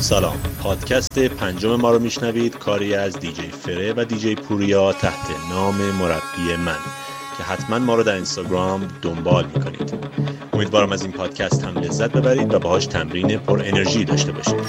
سلام، پادکست پنجم ما رو میشنوید، کاری از دیجی فره و دیجی پوریا تحت نام مربی من که حتما ما رو در اینستاگرام دنبال میکنید. امیدوارم از این پادکست هم لذت ببرید و باهاش تمرین پر انرژی داشته باشید.